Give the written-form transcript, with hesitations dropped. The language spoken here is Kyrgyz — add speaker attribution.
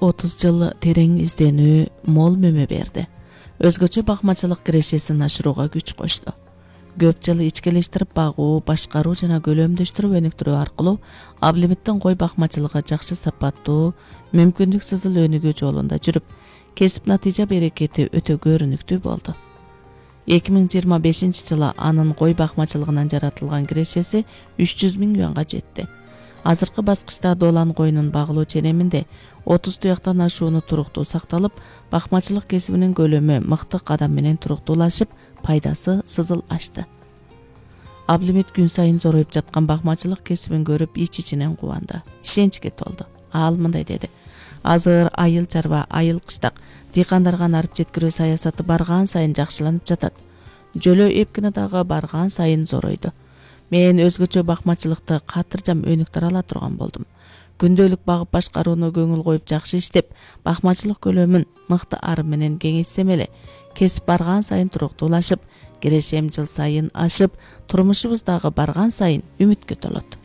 Speaker 1: 30 жыл терең изденүү мол мөмө берди. Өзгөчө бакмачылык кирешесин ашырууга күч кошту. Көп жыл ичкилештирип багуу, башкаруу жана көлөмдөштүрүп өнүктүрүү аркылуу Аблимиттин кой бакмачылыгы жакшы сапаттуу, мүмкүндүксүз өнүгүү жолунда жүрүп, кесип натыйжа берекети өтө көрүнүктүү болду. 2025 жылы анын кой бакмачылыгынан жаратылган кирешеси 300 000 юанга жетти. Азыркы баскычта долан коюнун багылуу ченеминде 30 туяктан ашууну туруктуу сакталып, бакмачылык кесибинин көлөмү мыкты кадам менен туруктуулашып, пайдасы сызыл ашты. Аблимит күн сайын зороюп жаткан бакмачылык кесибин көрүп ич-ичинен кубанды, ишеничке толду. Ал мындай деди: азыр айыл чарба, айыл кыштак дыйкандарга нарып жеткирүү саясаты барган сайын жакшыланып жатат. Жөлөө эпкини дагы барган сайын зоройду. Мен өзгөчө бакмачылыкты катыржам өнүктүрө ала турган болдум. Күндөлүк багып башкарууну көңүл коюп жакшы иштеп, бакмачылык көлөмүн мыкты ары менен кеңейтсем эле, кесип барган сайын туруктуулашып, кирешем жыл сайын ашып, турмушубуз дагы барган сайын үмүткө толот.